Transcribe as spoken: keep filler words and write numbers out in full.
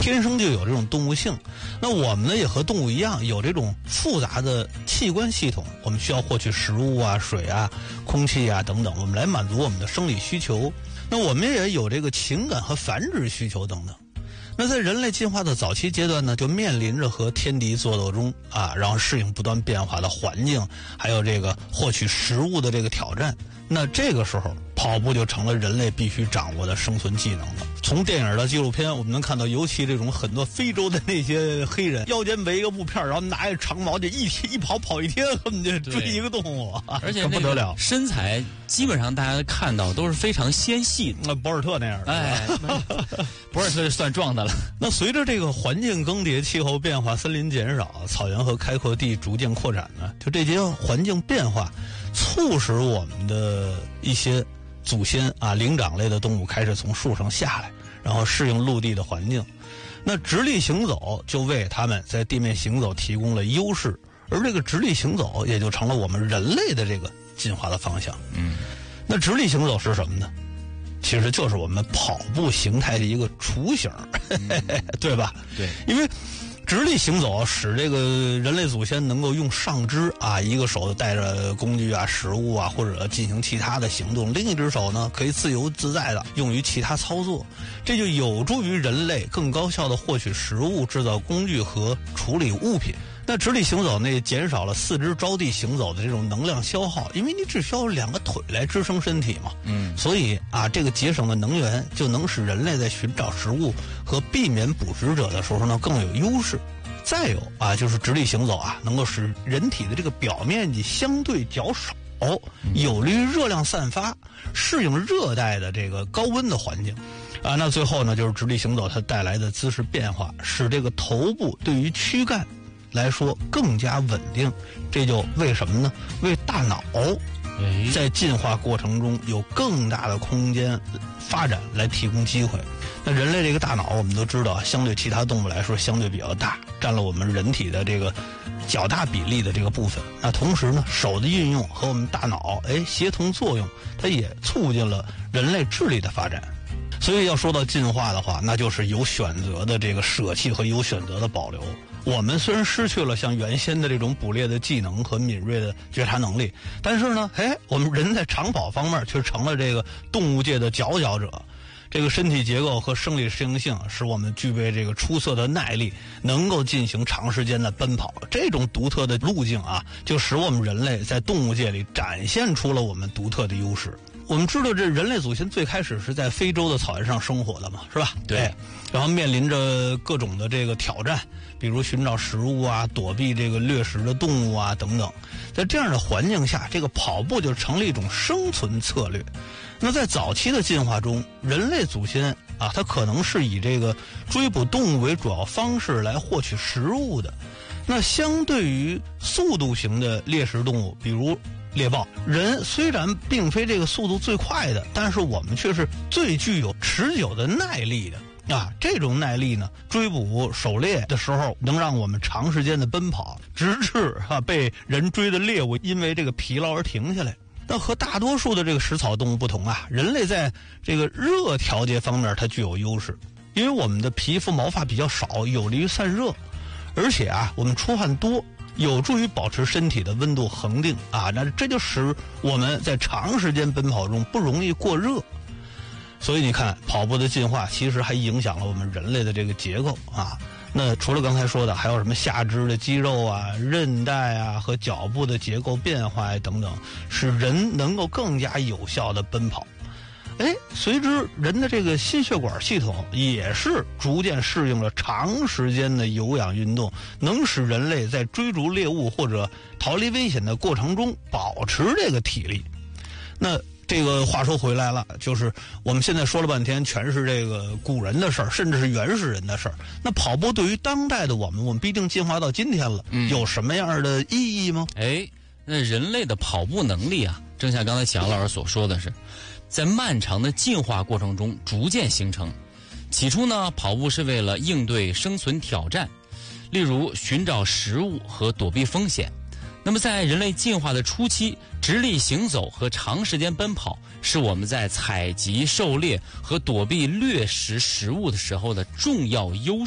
天生就有这种动物性。那我们呢也和动物一样，有这种复杂的器官系统，我们需要获取食物啊、水啊、空气啊等等，我们来满足我们的生理需求。那我们也有这个情感和繁殖需求等等。那在人类进化的早期阶段呢，就面临着和天敌作斗中啊，然后适应不断变化的环境，还有这个获取食物的这个挑战。那这个时候，跑步就成了人类必须掌握的生存技能了。从电影的纪录片，我们能看到，尤其这种很多非洲的那些黑人，腰间围一个布片，然后拿一长矛，就一天一跑跑一天，根本就追一个动物， 而且不得了。 身材基本上大家看到都是非常纤细的， 那博尔特那样的， 哎，博尔特就算壮的了。 那随着这个环境更迭、气候变化、森林减少、草原和开阔地逐渐扩展呢，就这些环境变化，促使我们的一些祖先啊，灵长类的动物开始从树上下来，然后适应陆地的环境。那直立行走就为他们在地面行走提供了优势，而这个直立行走也就成了我们人类的这个进化的方向。 嗯， 那直立行走是什么呢？其实就是我们跑步形态的一个雏形，嗯、对吧？ 对， 因为直立行走使这个人类祖先能够用上肢啊，一个手带着工具啊、食物啊，或者进行其他的行动，另一只手呢可以自由自在的用于其他操作，这就有助于人类更高效的获取食物、制造工具和处理物品。那直立行走呢，减少了四肢着地行走的这种能量消耗，因为你只需要两个腿来支撑身体嘛。 嗯， 所以啊，这个节省的能源就能使人类在寻找食物和避免捕食者的时候呢更有优势。再有啊，就是直立行走啊，能够使人体的这个表面积相对较少，有利于热量散发，适应热带的这个高温的环境。啊，那最后呢，就是直立行走它带来的姿势变化，使这个头部对于躯干来说更加稳定，这就为什么呢？为大脑在进化过程中有更大的空间发展来提供机会。那人类这个大脑我们都知道，相对其他动物来说相对比较大，占了我们人体的这个较大比例的这个部分。那同时呢，手的运用和我们大脑哎协同作用，它也促进了人类智力的发展。所以要说到进化的话，那就是有选择的这个舍弃和有选择的保留。我们虽然失去了像原先的这种捕猎的技能和敏锐的觉察能力，但是呢，哎，我们人在长跑方面却成了这个动物界的佼佼者。这个身体结构和生理适应性使我们具备这个出色的耐力，能够进行长时间的奔跑。这种独特的路径啊，就使我们人类在动物界里展现出了我们独特的优势。我们知道这人类祖先最开始是在非洲的草原上生活的嘛，是吧？ 对、哎。 然后面临着各种的这个挑战，比如寻找食物啊、躲避这个掠食的动物啊等等。在这样的环境下，这个跑步就成了一种生存策略。那在早期的进化中，人类祖先啊，它可能是以这个追捕动物为主要方式来获取食物的。那相对于速度型的猎食动物，比如猎豹，人虽然并非这个速度最快的，但是我们却是最具有持久的耐力的啊。这种耐力呢，追捕狩猎的时候能让我们长时间的奔跑，直至啊被人追的猎物因为这个疲劳而停下来。那和大多数的这个食草动物不同啊，人类在这个热调节方面它具有优势，因为我们的皮肤毛发比较少，有利于散热，而且啊我们出汗多，有助于保持身体的温度恒定啊，那这就使我们在长时间奔跑中不容易过热。所以你看，跑步的进化其实还影响了我们人类的这个结构啊。那除了刚才说的，还有什么下肢的肌肉啊、韧带啊和脚部的结构变化呀等等，使人能够更加有效的奔跑。哎，随之人的这个心血管系统也是逐渐适应了长时间的有氧运动，能使人类在追逐猎物或者逃离危险的过程中保持这个体力。那这个话说回来了，就是我们现在说了半天全是这个古人的事儿，甚至是原始人的事儿。那跑步对于当代的我们，我们毕竟进化到今天了，嗯、有什么样的意义吗？ 哎，那人类的跑步能力啊，正像刚才启阳老师所说的是，在漫长的进化过程中逐渐形成。起初呢，跑步是为了应对生存挑战，例如寻找食物和躲避风险。那么在人类进化的初期，直立行走和长时间奔跑是我们在采集、狩猎和躲避掠食食物的时候的重要优势。